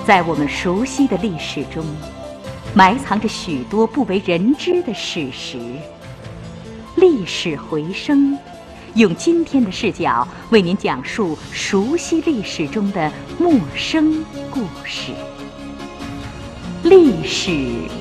在我们熟悉的历史中，埋藏着许多不为人知的事实。历史回声，用今天的视角为您讲述熟悉历史中的陌生故事。历史